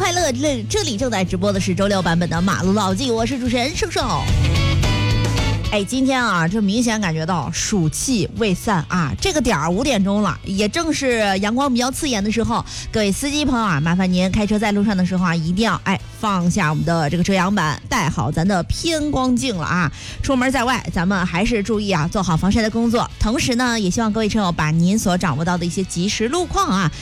快乐，这里正在直播的是周六版本的马路老记，我是主持人盛盛。哎，今天啊，这明显感觉到暑气未散啊，这个点儿5点钟了，也正是阳光比较刺眼的时候。各位司机朋友啊，麻烦您开车在路上的时候啊，一定要放下我们的这个遮阳板，戴好咱的偏光镜了啊。出门在外，咱们还是注意啊，做好防晒的工作。同时呢，也希望各位车友把您所掌握到的一些即时路况啊，